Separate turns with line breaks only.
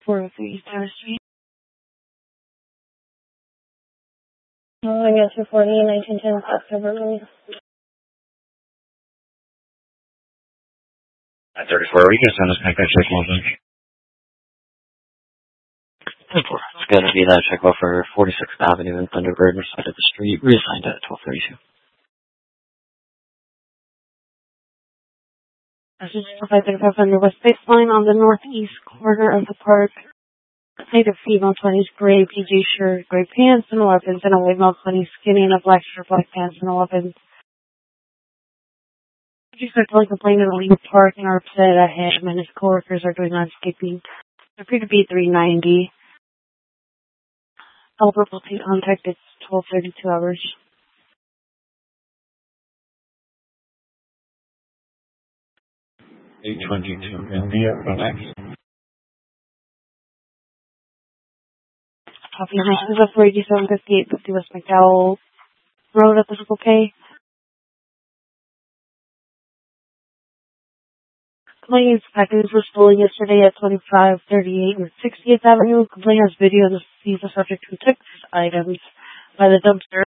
403 East Tower Street. I got 240, 1910, October.
34, we can send us back that check off. It's going to be that check off for 46th Avenue and Thunderbird, side of the street, reassigned at 1232.
This is 535 under West Baseline on the northeast corner of the park. Native female 20s, gray PJ shirt, gray pants and weapons, and a white male 20s skinny in a black shirt, black pants and weapons. She started complaining to leave the park and are upset at him and his coworkers are doing landscaping. They're free to be 390. Eligible to contact is 1232 hours.
$822 India, next.
Copy of this is up for 875850 West McDowell Road at the Circle K. Complaint package was stolen yesterday at 2538 North 60th Avenue. Complaint has video and sees the subject who took his items by the dumpster.